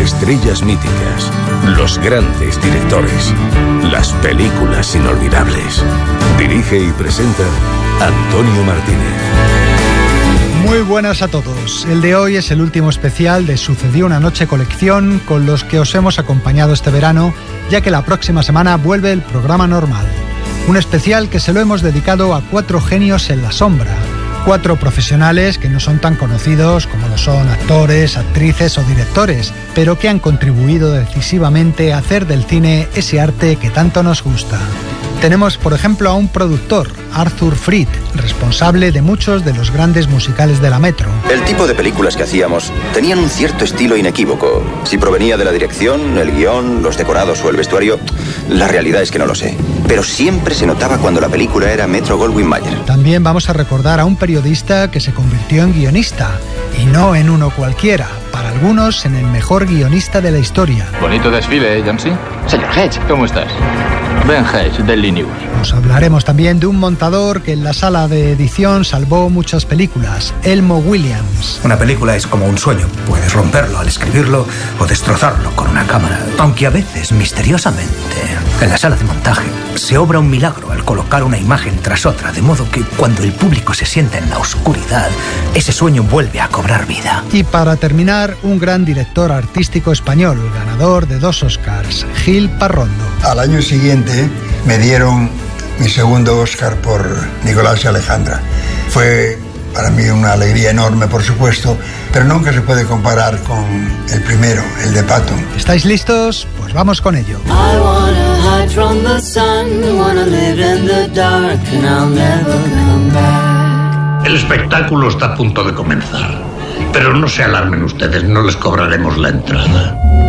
estrellas míticas, los grandes directores, las películas inolvidables. Dirige y presenta Antonio Martínez. Muy buenas a todos. El de hoy es el último especial de Sucedió una noche colección con los que os hemos acompañado este verano, ya que la próxima semana vuelve el programa normal. Un especial que se lo hemos dedicado a 4 genios en la sombra. 4 profesionales que no son tan conocidos como lo son actores, actrices o directores, pero que han contribuido decisivamente a hacer del cine ese arte que tanto nos gusta. Tenemos, por ejemplo, a un productor, Arthur Freed, responsable de muchos de los grandes musicales de la Metro. El tipo de películas que hacíamos tenían un cierto estilo inequívoco. Si provenía de la dirección, el guión, los decorados o el vestuario, la realidad es que no lo sé. Pero siempre se notaba cuando la película era Metro-Goldwyn-Mayer. También vamos a recordar a un periodista que se convirtió en guionista, y no en uno cualquiera, para algunos en el mejor guionista de la historia. Bonito desfile, ¿eh, Jamsey? Señor Hedge. ¿Cómo estás? Ben Hedge, del Linux. Os hablaremos también de un montador que en la sala de edición salvó muchas películas, Elmo Williams. Una película es como un sueño. Puedes romperlo al escribirlo o destrozarlo con una cámara. Aunque a veces, misteriosamente, en la sala de montaje se obra un milagro al colocar una imagen tras otra, de modo que cuando el público se sienta en la oscuridad, ese sueño vuelve a cobrar vida. Y para terminar, un gran director artístico español, ganador de 2 Oscars, Gil Parrondo. Al año siguiente me dieron mi segundo Oscar por Nicolás y Alejandra. Fue para mí una alegría enorme, por supuesto, pero nunca se puede comparar con el primero, el de Patton. ¿Estáis listos? Pues vamos con ello. El espectáculo está a punto de comenzar, pero no se alarmen ustedes, no les cobraremos la entrada.